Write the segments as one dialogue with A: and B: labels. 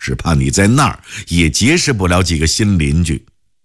A: 只怕你在那儿也结识不了几个新邻居。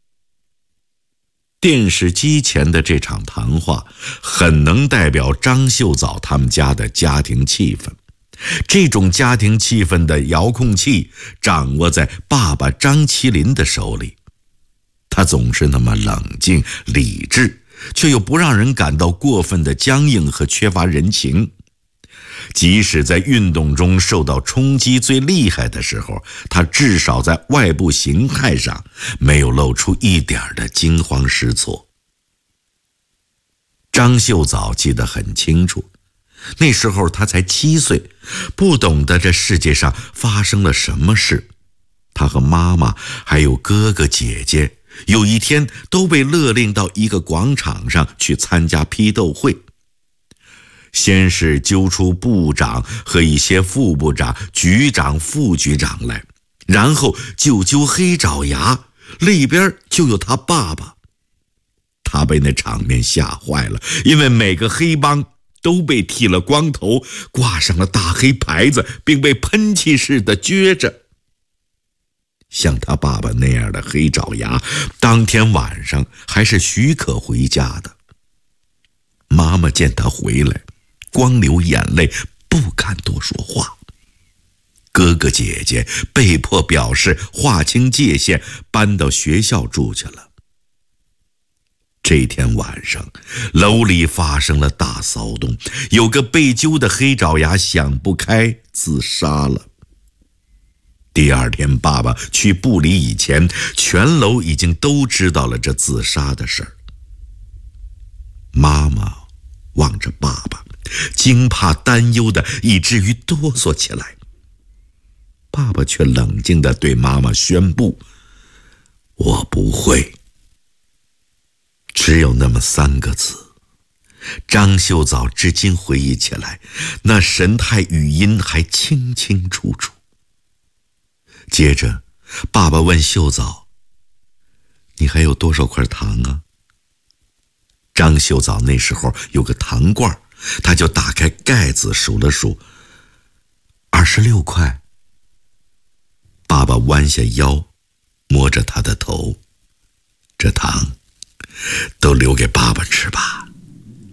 A: 电视机前的这场谈话很能代表张秀藻他们家的家庭气氛。这种家庭气氛的遥控器掌握在爸爸张麒麟的手里，他总是那么冷静理智，却又不让人感到过分的僵硬和缺乏人情。即使在运动中受到冲击最厉害的时候，他至少在外部形态上没有露出一点的惊慌失措。张秀藻记得很清楚，那时候他才7岁，不懂得这世界上发生了什么事。他和妈妈还有哥哥姐姐有一天都被勒令到一个广场上去参加批斗会。先是揪出部长和一些副部长、局长、副局长来，然后就揪黑爪牙，里边就有他爸爸。他被那场面吓坏了，因为每个黑帮都被剃了光头，挂上了大黑牌子，并被喷气似的撅着。像他爸爸那样的黑爪牙，当天晚上还是许可回家的。妈妈见他回来，光流眼泪，不敢多说话。哥哥姐姐被迫表示划清界限，搬到学校住去了。这天晚上，楼里发生了大骚动，有个被揪的黑爪牙想不开自杀了。第二天爸爸去部里以前，全楼已经都知道了这自杀的事儿。妈妈望着爸爸，惊怕担忧的以至于哆嗦起来。爸爸却冷静地对妈妈宣布：我不会。只有那么3个字，张秀藻至今回忆起来，那神态语音还清清楚楚。接着爸爸问秀藻：你还有多少块糖啊？张秀藻那时候有个糖罐，他就打开盖子数了数，26块。爸爸弯下腰摸着他的头，这糖都留给爸爸吃吧。